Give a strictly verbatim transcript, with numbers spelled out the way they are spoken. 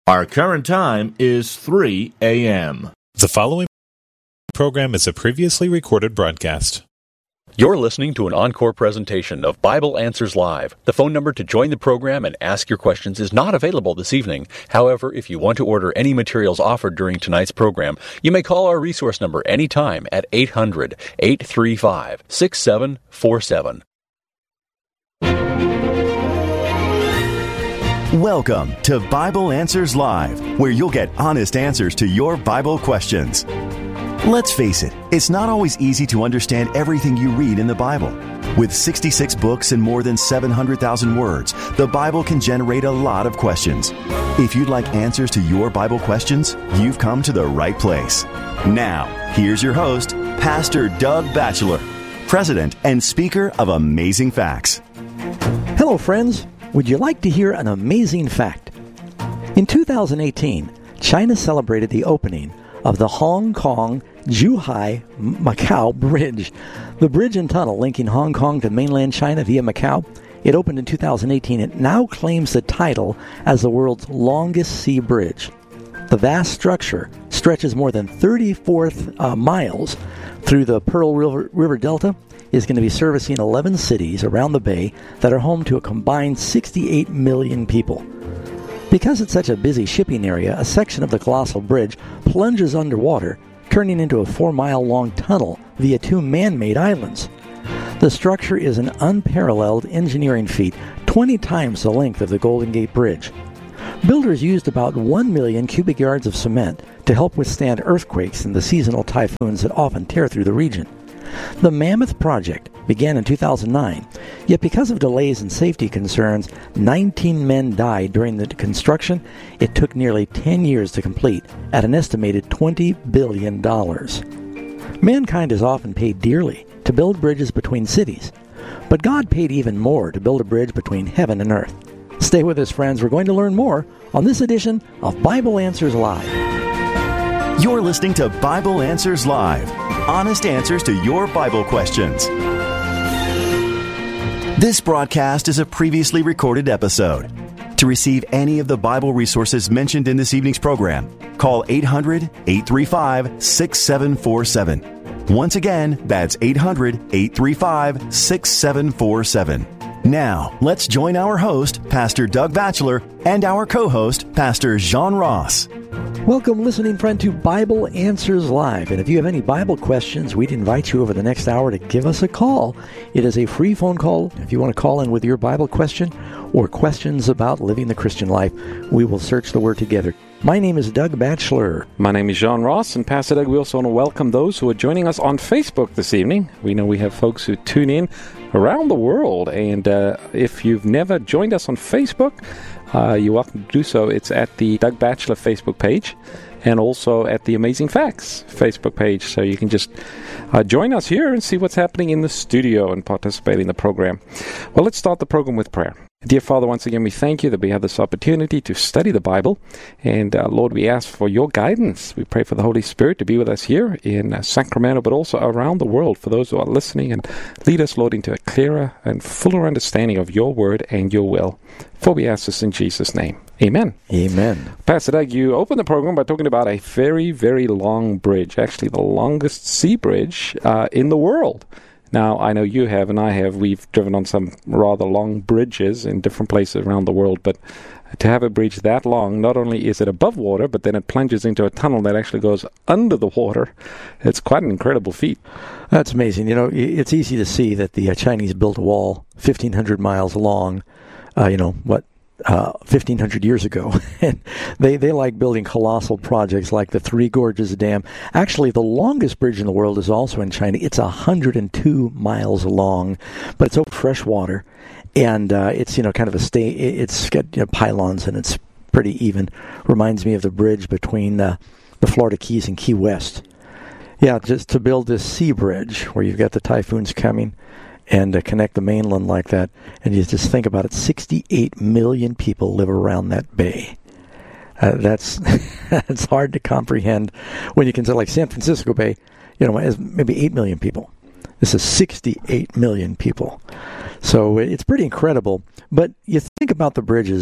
Our current time is three a.m. The following program is a previously recorded broadcast. You're listening to an encore presentation of Bible Answers Live. The phone number to join the program and ask your questions is not available this evening. However, if you want to order any materials offered during tonight's program, you may call our resource number anytime at eight hundred, eight three five, six seven four seven. Welcome to Bible Answers Live, where you'll get honest answers to your Bible questions. Let's face it, it's not always easy to understand everything you read in the Bible. With sixty-six books and more than seven hundred thousand words, the Bible can generate a lot of questions. If you'd like answers to your Bible questions, you've come to the right place. Now, here's your host, Pastor Doug Batchelor, President and Speaker of Amazing Facts. Hello, friends. Would you like to hear an amazing fact? In two thousand eighteen, China celebrated the opening of the Hong Kong-Zhuhai-Macau Bridge. The bridge and tunnel linking Hong Kong to mainland China via Macau, it opened in two thousand eighteen. It now claims the title as the world's longest sea bridge. The vast structure stretches more than thirty-four uh, miles through the Pearl River, River Delta, is going to be servicing eleven cities around the bay that are home to a combined sixty-eight million people. Because it's such a busy shipping area, a section of the colossal bridge plunges underwater, turning into a four-mile-long tunnel via two man-made islands. The structure is an unparalleled engineering feat, twenty times the length of the Golden Gate Bridge. Builders used about one million cubic yards of cement to help withstand earthquakes and the seasonal typhoons that often tear through the region. The Mammoth Project began in two thousand nine, yet because of delays and safety concerns, nineteen men died during the construction. It took nearly ten years to complete, at an estimated twenty billion dollars. Mankind is often paid dearly to build bridges between cities, but God paid even more to build a bridge between heaven and earth. Stay with us, friends. We're going to learn more on this edition of Bible Answers Live. You're listening to Bible Answers Live, honest answers to your Bible questions. This broadcast is a previously recorded episode. To receive any of the Bible resources mentioned in this evening's program, call eight hundred, eight three five, six seven four seven. Once again, that's eight hundred, eight three five, six seven four seven. Now, let's join our host, Pastor Doug Batchelor, and our co-host, Pastor Jean Ross. Welcome, listening friend, to Bible Answers Live. And if you have any Bible questions, we'd invite you over the next hour to give us a call. It is a free phone call. If you want to call in with your Bible question or questions about living the Christian life, we will search the Word together. My name is Doug Batchelor. My name is Jean Ross, and Pastor Doug, we also want to welcome those who are joining us on Facebook this evening. We know we have folks who tune in around the world, and uh, if you've never joined us on Facebook, uh, you're welcome to do so. It's at the Doug Batchelor Facebook page, and also at the Amazing Facts Facebook page, so you can just uh, join us here and see what's happening in the studio and participate in the program. Well, let's start the program with prayer. Dear Father, once again, we thank you that we have this opportunity to study the Bible. And uh, Lord, we ask for your guidance. We pray for the Holy Spirit to be with us here in uh, Sacramento, but also around the world for those who are listening. And lead us, Lord, into a clearer and fuller understanding of your word and your will. For we ask this in Jesus' name. Amen. Amen. Pastor Doug, you opened the program by talking about a very, very long bridge, actually the longest sea bridge uh, in the world. Now, I know you have and I have. We've driven on some rather long bridges in different places around the world, but to have a bridge that long, not only is it above water, but then it plunges into a tunnel that actually goes under the water. It's quite an incredible feat. That's amazing. You know, it's easy to see that the uh, Chinese built a wall fifteen hundred miles long, uh, you know, what, uh, fifteen hundred years ago. And they, they like building colossal projects like the Three Gorges Dam. Actually, the longest bridge in the world is also in China. It's one hundred two miles long, but it's over fresh water. And uh, it's, you know, kind of a stay. It's got, you know, pylons, and it's pretty even. Reminds me of the bridge between uh, the Florida Keys and Key West. Yeah, just to build this sea bridge where you've got the typhoons coming and uh, connect the mainland like that. And you just think about it, sixty-eight million people live around that bay. Uh, that's it's hard to comprehend when you consider, like, San Francisco Bay, you know, has maybe eight million people. This is sixty-eight million people. So it's pretty incredible. But you think about the bridges